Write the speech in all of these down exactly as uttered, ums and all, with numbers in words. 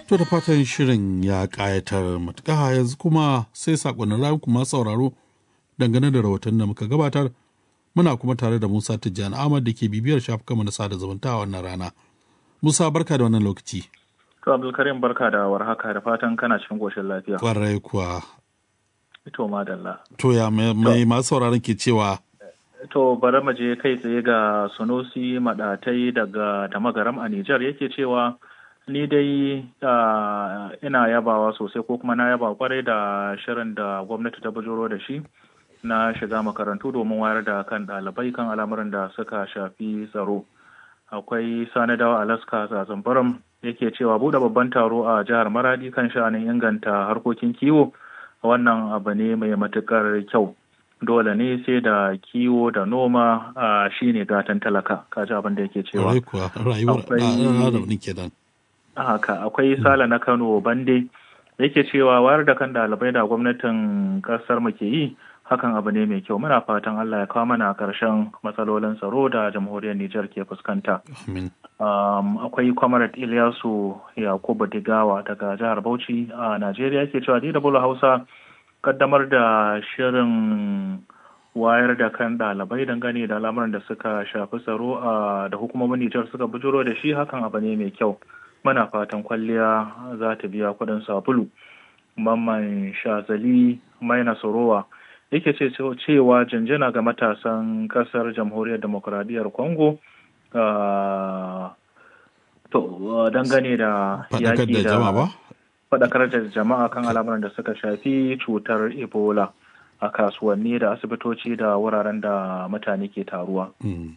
To da fatan shirin ya ƙayatar matuƙa yanzu kuma sai saƙonin rayu kuma sauraro dangane da rahoton da muka gabatar. Muna kuma tare da Musa Tijjani Ahmad da ke bibiyar shafukanmu na sada zumunta a wannan rana. Musa barka da wannan lokaci. To Abdulkarim barka da warhaka da fatan kana cikin ƙoshin lafiya. Ƙwarai kuwa. To madalla. To ya mai masu sauraron ke cewa. To bari mu je kai tsaye ga Sunusi Maɗatai daga Damagaram a Nijar yake cewa ni dai uh, ina yabawa sosai ko kuma na yaba kwarai da shirin da gwamnati ta bujuro da shi na shiga makarantu domin wayar da kan ɗalibai kan al'amuran da suka shafi tsaro. Akwai Sani Dawa Alaska Zamfaram yake cewa buɗe babban taro a jihar Maradi kan sha'anin inganta harkokin kiwo wannan abu ne mai matuƙar kyau. Dole ne sai da kiwo da noma uh, shine gatan talaka kaji abin da yake cewa. Akwai haka akwai Sala na Kano Bande yake cewa wayar da kan ɗalibai da gwamnatin ƙasar mu ke yi hakan abu ne mai kyau muna fatan Allah ya kawo mana ƙarshen matsalolin tsaro da jamhuriyar Nijar ke fuskanta. Um, akwai Comrade Ilyasu Yakubu Digawa daga jihar Bauchi a Najeriya yake cewa D W Hausa kaddamar da shirin wayar da kan ɗalibai dangane da al'amuran da suka shafi tsaro da hukumomin Nijar suka bujuro da shi hakan abu ne mai kyau. Muna fatan kwalliya za ta biya kuɗin sabulu. Mamman Shazali Maina Sorowa yake ce cewa janjana ga matasan ƙasar Jamhuriyar Demokuraɗiyyar Congo to dangane da yaƙi da faɗakar da jama'a kan al'amuran da suka shafi cutar Ebola a kasuwanni da asibitoci da wuraren da mutane ke taruwa.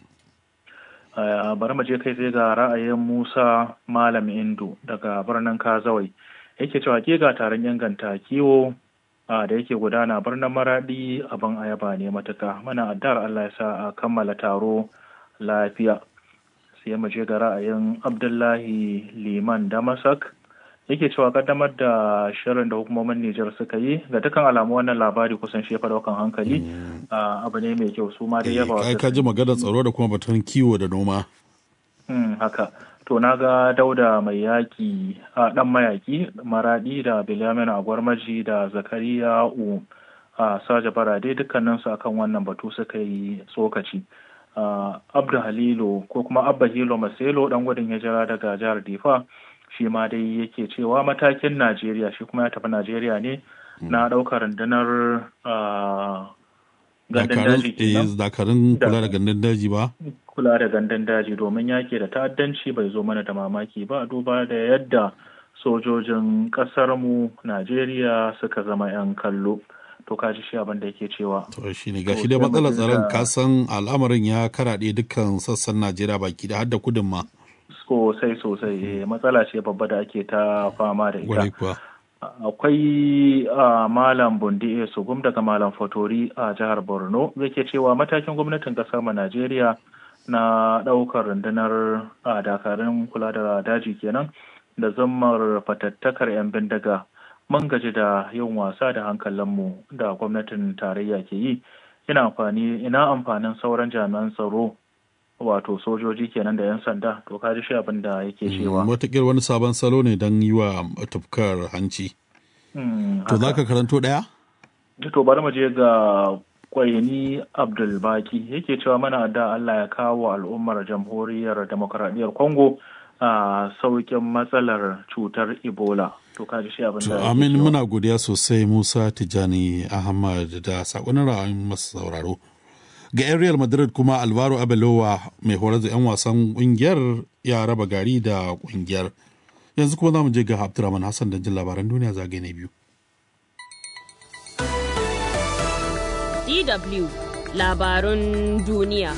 Uh, bari mu je kai sai ga ra'ayin Musa Malam Indu daga birnin Kazawai yake cewa ke ga taron inganta kiwo uh, da yake gudana birnin Maradi abin ayaba ne matuka mana addar Allah ya sa a kammala taro lafiya. Sai mu je ga ra'ayin Abdullahi Liman Damasak yake cewa kaddamar da shirin da hukumomin Nijar suka yi ga dukkan alamu wannan labari kusan shefa daukan hankali abu ne mai kyau su ma dai yaba wasu. Ka ji maganar tsaro da kuma batun kiwo da noma. Haka. To na ga Dauda mai yaki a dan mayaki Maradi da Bilyamin Agwarmaji da Zakariya U a Saja Barade dukkaninsu akan wannan batu suka yi tsokaci. Abdu Halilu ko kuma Abba Hilo Maselo dan gudun hijira daga jihar Difa shi ma dai yake cewa matakin Najeriya shi kuma ya tafi Najeriya ne na ɗaukar rundunar gandun daji. Dakarun kula da gandun daji ba? Kula da gandun daji domin yaki da ta'addanci bai zo mana da mamaki ba duba da yadda sojojin ƙasarmu Najeriya suka zama 'yan kallo. To kaji shi abin da yake cewa. To shi ne gashi dai matsalar tsaron kasan al'amarin ya karaɗe dukkan sassan Najeriya baki da har da kudin ma. Sosai sosai matsala ce babba da ake ta fama da ita. Akwai Malam Bundi Sugum daga Malam Fatori a jihar Borno zai ke cewa matakin gwamnatin kasar mu Najeriya na ɗaukar rundunar dakarun kula da daji kenan da zammar fatattakar 'yan bindiga. Mun gaji da yin wasa da hankalinmu da gwamnatin tarayya ke yi. Ina amfani ina amfanin sauran jami'an tsaro wato sojoji kenan da 'yan sanda to kaji shi abin da yake cewa. Wataƙila wani sabon salo ne don yi wa tufkar hanci. To za ka karanto ɗaya? To bari mu je ga Kwaini Abdulbaki yake cewa mana da Allah ya kawo al'ummar jamhuriyar demokradiyyar Congo a sauƙin matsalar cutar Ebola. To kaji shi abin da yake cewa. Amin muna godiya sosai Musa Tijjani Ahmad da saƙonin ra'ayin masu sauraro. Ga 'yan Real Madrid kuma Alvaro Arbeloa mai horar da 'yan wasan ƙungiyar ya raba gari da ƙungiyar. Yanzu kuma za mu je ga Abdurrahman Hassan da jin labaran duniya zagaye na biyu. D W Labarun duniya.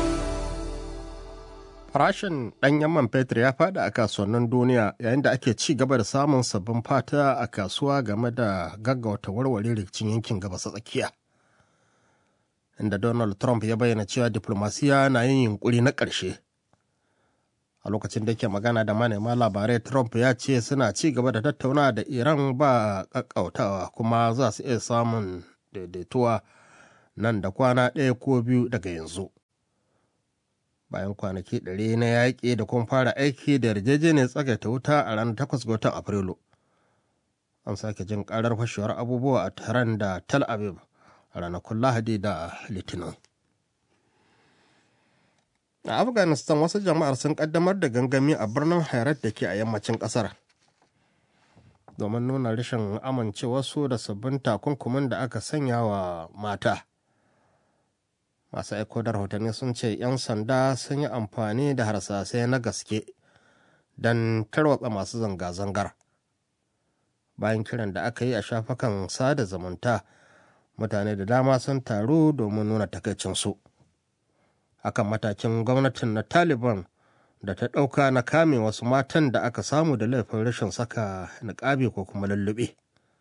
Farashin ɗanyen man fetur ya faɗi a kasuwannin duniya yayin da ake ci gaba da samun sabbin fata a kasuwa game da gaggauta warware rikicin yankin gabas tsakiya. Inda Donald Trump ya bayyana cewa diplomasiya na yin yunkuri na ƙarshe. A lokacin da ke magana da manema labarai, Trump ya ce suna ci gaba da tattauna da Iran ba ƙaƙƙautawa kuma za su iya samun daidaituwa nan da kwana ɗaya ko biyu daga yanzu. bayan kwanaki ɗari na yaƙi da kuma fara aiki da yarjejeniyar tsagaita wuta a ranar takwas ga watan Afrilu. An sake jin ƙarar fashewar abubuwa a Tehran da Tel Aviv a ranakun Lahadi da Litinin. A Afghanistan wasu jama'ar sun ƙaddamar da gangami a birnin Herat da ke a yammacin ƙasar domin nuna rashin amincewarsu da sabbin takunkumin da aka sanya wa mata. Masu aiko da rahotanni sun ce 'yan sanda sun yi amfani da harsasai na gaske don tarwatsa masu zanga-zangar. Bayan kiran da aka yi a shafukan sada zumunta, mutane da dama sun taru domin nuna takaicinsu akan matakin gwamnatin na Taliban da ta ɗauka na kame wasu matan da aka samu da laifin rashin saka niƙabi ko kuma lullube.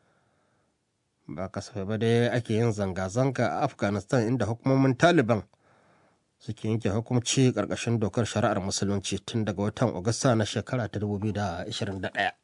Ba kasafai ba dai ake yin zanga-zanga a Afghanistan, inda hukumomin Taliban suke yanke hukunci ƙarƙashin dokar shari'ar musulunci tun daga watan Agusta na shekara ta dubu biyu da ashirin da ɗaya.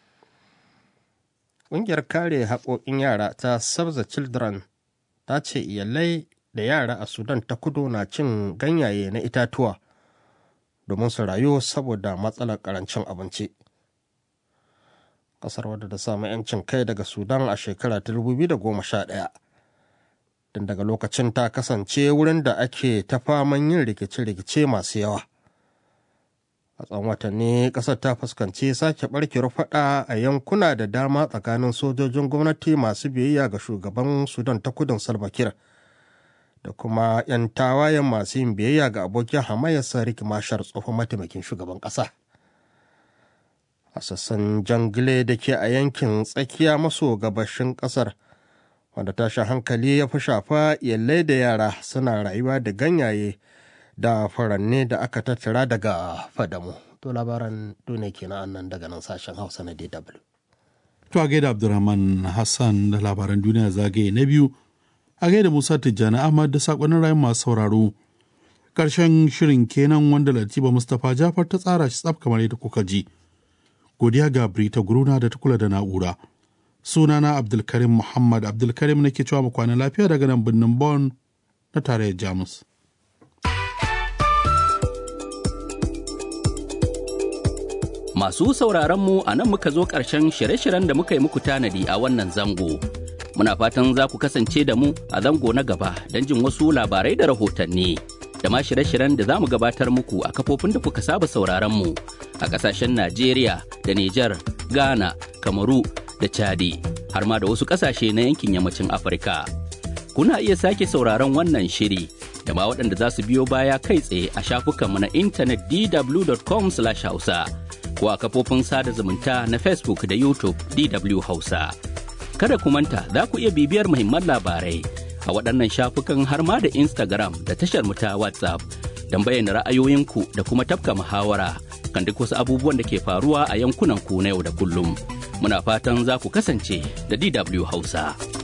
Ƙungiyar kare haƙoƙin yara ta Save the Children ta ce iyalai da yara a Sudan ta kudu na cin ganyaye na itatuwa domin su rayu saboda matsalar ƙarancin abinci. Ƙasar wadda ta samu 'yancin kai daga Sudan a shekara ta dubu biyu da goma sha ɗaya. Tun daga lokacin ta kasance wurin da ake ta faman yin rikice-rikice masu yawa. A tsawon watanni ƙasar ta fuskanci sake ɓarkewar faɗa a yankuna da dama tsakanin sojojin gwamnati masu biyayya ga shugaban Sudan ta kudin Salva Kiir da kuma 'yan tawayen masu yin biyayya ga abokin hamayyarsa Riek Machar, tsohon mataimakin shugaban ƙasa. A sassan Jangile da ke a yankin tsakiya maso gabashin ƙasar, wanda tashin hankali ya fi shafa, iyalai da yara suna rayuwa da ganyaye da furanni da aka tattara daga fadamu. To labaran duniya kenan nan daga nan sashen Hausa na D W. To a gaida Abdulrahman Hassan da labaran duniya zagaye na biyu, a gaida Musa Tijjani Ahmad da sakonnin rayun masu sauraro. Ƙarshen shirin kenan wanda Latifa Mustapha Jafar ta tsara shi tsaf kamar yadda kuka ji. Godiya ga Brita Guruna da ta kula da na'ura. Sunana Abdulkarim Muhammad Abdulkarim nake cewa mu kwana lafiya daga nan birnin Bonn na tarayyar Jamus. Masu sauraron mu a nan muka zo ƙarshen shirye-shiryen da muka yi muku tanadi a wannan zango. Muna fatan za ku kasance da mu a zango na gaba don jin wasu labarai da rahotanni. Da ma shirye-shiryen da za mu gabatar muku a kafofin da kuka saba sauraron mu a ƙasashen Najeriya da Nijar, Ghana, Kamaru da Chadi, har ma da wasu ƙasashe na yankin yammacin Afirka. Kuna iya sake sauraron wannan shiri da ma waɗanda za su biyo baya kai tsaye a shafukanmu na intanet d w dot com slash hausa ko a kafofin sada zumunta na Facebook da YouTube D W Hausa. Kada ku manta za ku iya bibiyar muhimman labarai a waɗannan shafukan har ma da Instagram da tashar mu ta WhatsApp don bayyana ra'ayoyinku da kuma tafka muhawara kan duk wasu abubuwan da ke faruwa a yankunan ku na yau da kullum. Muna fatan za ku kasance da D W Hausa.